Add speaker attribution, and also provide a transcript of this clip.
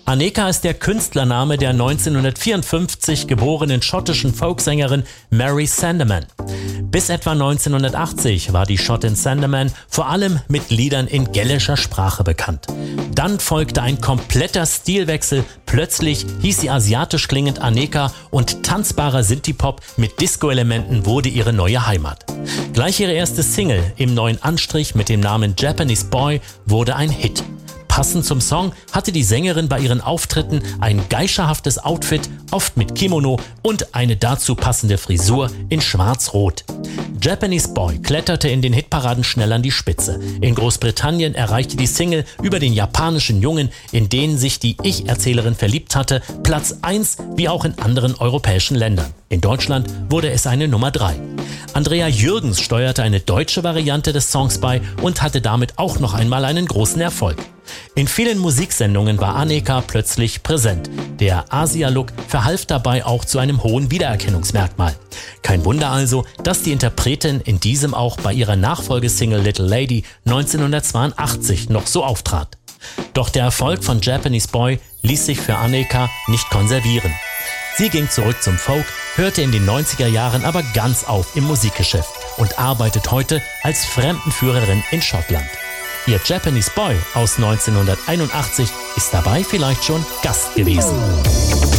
Speaker 1: Aneka ist der Künstlername der 1954 geborenen schottischen Folksängerin Mary Sandeman. Bis etwa 1980 war die Schottin Sandeman vor allem mit Liedern in gälischer Sprache bekannt. Dann folgte ein kompletter Stilwechsel. Plötzlich hieß sie asiatisch klingend Aneka und tanzbarer Synthie-Pop mit Disco-Elementen wurde ihre neue Heimat. Gleich ihre erste Single im neuen Anstrich mit dem Namen Japanese Boy wurde ein Hit. Passend zum Song hatte die Sängerin bei ihren Auftritten ein geischerhaftes Outfit, oft mit Kimono und eine dazu passende Frisur in schwarz-rot. Japanese Boy kletterte in den Hitparaden schnell an die Spitze. In Großbritannien erreichte die Single über den japanischen Jungen, in den sich die Ich-Erzählerin verliebt hatte, Platz 1 wie auch in anderen europäischen Ländern. In Deutschland wurde es eine Nummer 3. Andrea Jürgens steuerte eine deutsche Variante des Songs bei und hatte damit auch noch einmal einen großen Erfolg. In vielen Musiksendungen war Aneka plötzlich präsent. Der Asia-Look verhalf dabei auch zu einem hohen Wiedererkennungsmerkmal. Kein Wunder also, dass die Interpretin in diesem auch bei ihrer Nachfolgesingle Little Lady 1982 noch so auftrat. Doch der Erfolg von Japanese Boy ließ sich für Aneka nicht konservieren. Sie ging zurück zum Folk, hörte in den 90er Jahren aber ganz auf im Musikgeschäft und arbeitet heute als Fremdenführerin in Schottland. Ihr Japanese Boy aus 1981 ist dabei vielleicht schon Gast gewesen.